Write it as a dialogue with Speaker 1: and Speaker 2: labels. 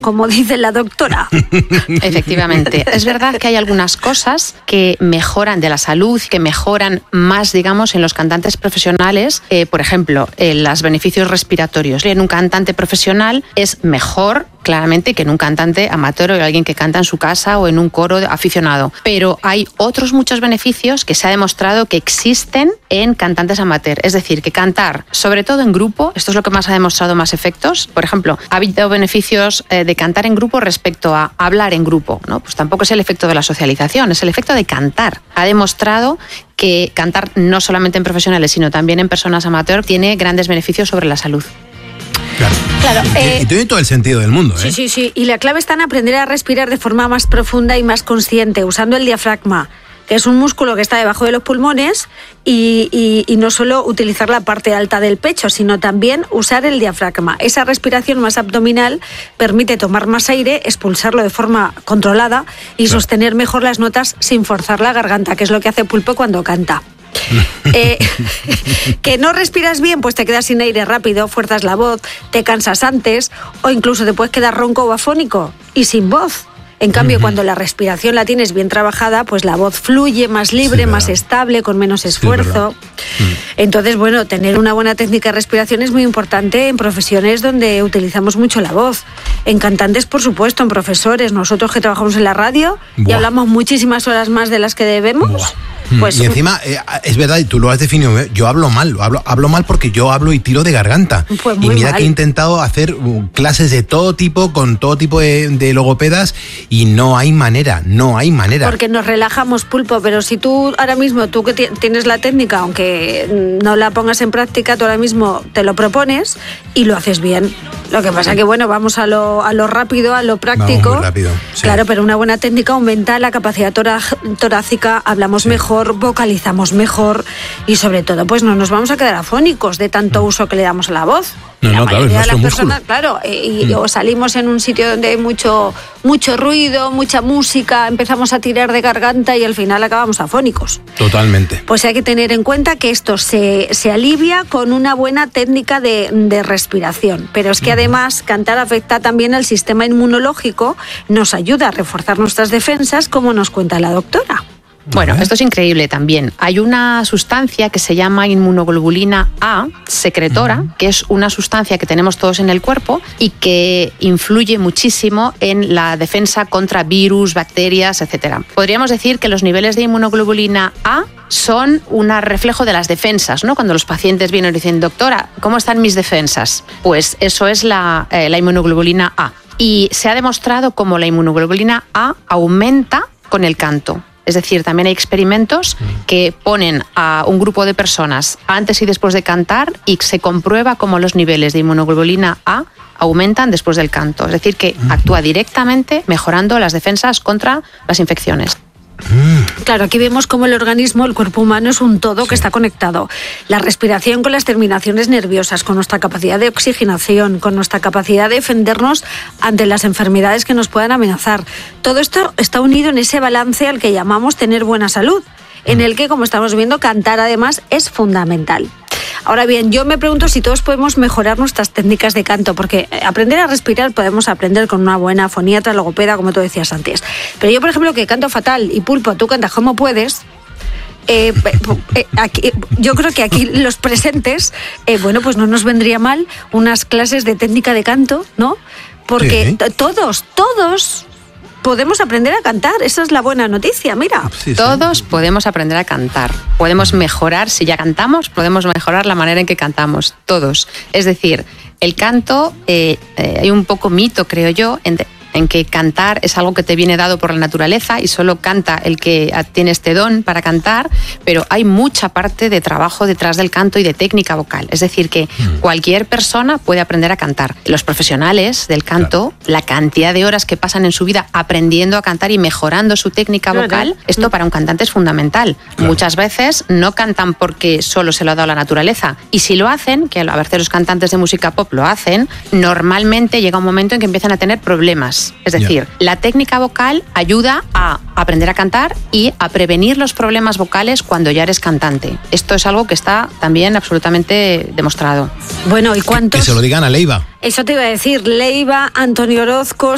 Speaker 1: como dice la doctora.
Speaker 2: Efectivamente. Es verdad que hay algunas cosas que mejoran de la salud, que mejoran más, digamos, en los cantantes profesionales. Por ejemplo, los beneficios respiratorios. En un cantante profesional es mejor, claramente, que en un cantante amateur o alguien que canta en su casa o en un coro aficionado. Pero hay otros muchos beneficios que se ha demostrado que existen en cantantes amateur. Es decir, que cantar, sobre todo en grupo, esto es lo que más ha demostrado más efectos. Por ejemplo, ha habido beneficios de cantar en grupo respecto a hablar en grupo, ¿no? Pues tampoco es el efecto de la socialización, es el efecto de cantar. Ha demostrado que cantar no solamente en profesionales, sino también en personas amateur, tiene grandes beneficios sobre la salud.
Speaker 3: Claro. Y tiene todo el sentido del mundo, ¿eh?
Speaker 1: Sí. Y la clave está en aprender a respirar de forma más profunda y más consciente, usando el diafragma, que es un músculo que está debajo de los pulmones, y no solo utilizar la parte alta del pecho, sino también usar el diafragma. Esa respiración más abdominal permite tomar más aire, expulsarlo de forma controlada y sostener mejor las notas sin forzar la garganta, que es lo que hace Pulpo cuando canta. Que no respiras bien, pues te quedas sin aire rápido, fuerzas la voz, te cansas antes o incluso te puedes quedar ronco o afónico y sin voz. En cambio, cuando la respiración la tienes bien trabajada, pues la voz fluye más libre, más estable, con menos esfuerzo. Entonces, bueno, tener una buena técnica de respiración es muy importante en profesiones donde utilizamos mucho la voz. En cantantes, por supuesto, en profesores, nosotros que trabajamos en la radio y hablamos muchísimas horas más de las que debemos. Pues,
Speaker 3: y encima, es verdad, y tú lo has definido, yo hablo mal, hablo mal porque yo hablo y tiro de garganta.
Speaker 1: Pues
Speaker 3: y mira
Speaker 1: mal.
Speaker 3: que he intentado hacer clases de todo tipo, con todo tipo de logopedas, y no hay manera.
Speaker 1: Porque nos relajamos, Pulpo, pero si tú ahora mismo, tú que tienes la técnica, aunque no la pongas en práctica, tú ahora mismo te lo propones y lo haces bien. Lo que pasa que, bueno, vamos a lo rápido, a lo práctico.
Speaker 3: Vamos muy rápido, sí.
Speaker 1: Claro, pero una buena técnica aumenta la capacidad torácica, hablamos mejor, vocalizamos mejor y sobre todo, pues no nos vamos a quedar afónicos de tanto uso que le damos a la voz.
Speaker 3: No, claro, es nuestro músculo.
Speaker 1: Claro, o salimos en un sitio donde hay mucho ruido, mucha música, empezamos a tirar de garganta y al final acabamos afónicos.
Speaker 3: Totalmente.
Speaker 1: Pues hay que tener en cuenta que esto se alivia con una buena técnica de respiración, pero es que además cantar afecta también al sistema inmunológico, nos ayuda a reforzar nuestras defensas, como nos cuenta la doctora.
Speaker 2: Bueno, esto es increíble también. Hay una sustancia que se llama inmunoglobulina A, secretora, que es una sustancia que tenemos todos en el cuerpo y que influye muchísimo en la defensa contra virus, bacterias, etc. Podríamos decir que los niveles de inmunoglobulina A son un reflejo de las defensas, ¿no? Cuando los pacientes vienen y dicen, doctora, ¿cómo están mis defensas? Pues eso es la inmunoglobulina A. Y se ha demostrado cómo la inmunoglobulina A aumenta con el canto. Es decir, también hay experimentos que ponen a un grupo de personas antes y después de cantar y se comprueba cómo los niveles de inmunoglobulina A aumentan después del canto. Es decir, que actúa directamente mejorando las defensas contra las infecciones.
Speaker 1: Claro, aquí vemos cómo el organismo, el cuerpo humano, es un todo que está conectado. La respiración con las terminaciones nerviosas, con nuestra capacidad de oxigenación, con nuestra capacidad de defendernos ante las enfermedades que nos puedan amenazar. Todo esto está unido en ese balance al que llamamos tener buena salud, en el que, como estamos viendo, cantar además es fundamental. Ahora bien, yo me pregunto si todos podemos mejorar nuestras técnicas de canto, porque aprender a respirar podemos aprender con una buena foniatra, logopeda, como tú decías antes. Pero yo, por ejemplo, que canto fatal, y Pulpo, tú cantas como puedes, aquí, yo creo que aquí los presentes, bueno, pues no nos vendría mal unas clases de técnica de canto, ¿no? Porque todos podemos aprender a cantar, esa es la buena noticia, mira.
Speaker 2: Todos podemos aprender a cantar, podemos mejorar, si ya cantamos, podemos mejorar la manera en que cantamos, todos. Es decir, el canto, hay un poco mito, creo yo, en que cantar es algo que te viene dado por la naturaleza y solo canta el que tiene este don para cantar, pero hay mucha parte de trabajo detrás del canto y de técnica vocal. Es decir, que cualquier persona puede aprender a cantar. Los profesionales del canto, la cantidad de horas que pasan en su vida aprendiendo a cantar y mejorando su técnica vocal, esto para un cantante es fundamental. Muchas veces no cantan porque solo se lo ha dado la naturaleza, y si lo hacen, que a veces los cantantes de música pop lo hacen, normalmente llega un momento en que empiezan a tener problemas. Es decir, la técnica vocal ayuda a aprender a cantar y a prevenir los problemas vocales cuando ya eres cantante. Esto es algo que está también absolutamente demostrado.
Speaker 1: Bueno, ¿y cuántos?
Speaker 3: Que se lo digan a Leiva.
Speaker 1: Eso te iba a decir, Leiva, Antonio Orozco,